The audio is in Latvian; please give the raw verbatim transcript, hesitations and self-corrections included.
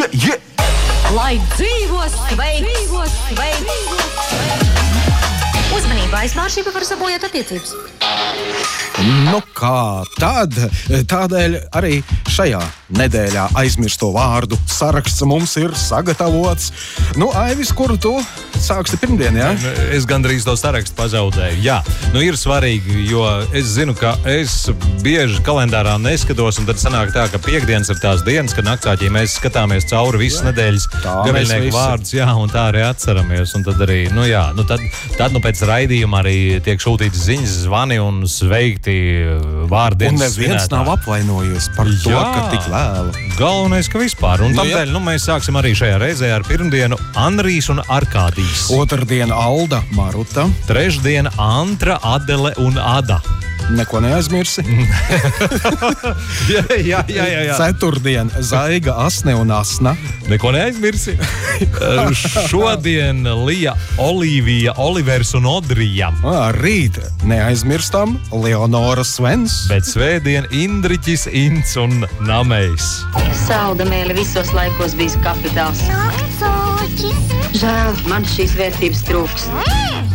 Yeah, yeah. Lai dzīvo sveiks! Dzīvo sveiks! Uzmanību, aizmāršība var sabojāt attiecības. Nu kā tad? Tādēļ arī šajā nedēļā aizmirsto vārdu saraksts mums ir sagatavots. Nu, Aivis, kuru tu sāksi pirmdien, jā? Es gandrīz to sarakstu pazaudēju. Jā, nu ir svarīgi, jo es zinu, ka es bieži kalendārā neskatos, un tad sanāk tā, ka piekdienas ir tās dienas, kad naktsāķī mēs skatāmies cauri visas nedēļas gaviļnieku vārdus, jā, un tā arī atceramies. Un tad arī, nu jā, nu tad, tad nu pēc raidījuma arī tiek šūtītas ziņas, zvani un sveikti vārdienas. Un neviens nav apvainojies par to, jā, ka tik vēlu. Galvenais, ka vispār. Un tādēļ, nu, mēs sāksim arī šajā reizē ar pirmdienu Andrijs un Arkādijs. Otrdiena Alda, Maruta. Trešdiena Antra, Adele un Ada. Neko neaizmirsi. jā, jā, jā, jā, jā. Ceturtdien Zaiga, Asne un Asna. Neko neaizmirsi. Šodien Lija, Olivija, Olivers un Odrija. Rīt neaizmirstam Leonora, Svens. Bet svētdien Indriķis, Ints un Namejs. Saldamēli visos laikos bijis kapitāls. Žēl, man šīs vērtības trūks.